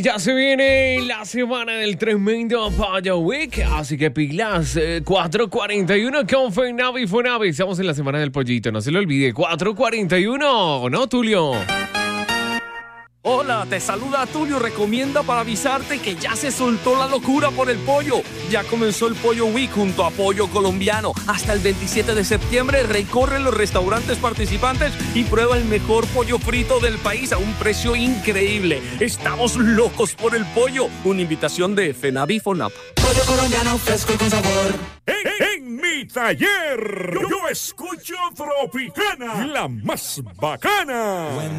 ya se viene la semana del tremendo Pollo Week, así que pilas, 4:41 con Fenavi Fonavi. Estamos en la semana del pollito, no se lo olvide, 4:41, ¿no, Tulio? Hola, te saluda Tulio. Recomienda para avisarte que ya se soltó la locura por el pollo. Ya comenzó el Pollo Week junto a Pollo Colombiano. Hasta el 27 de septiembre recorre los restaurantes participantes y prueba el mejor pollo frito del país a un precio increíble. Estamos locos por el pollo. Una invitación de Fenavi Fonap. Pollo colombiano fresco y con sabor. En mi taller, yo escucho Tropicana, la más bacana.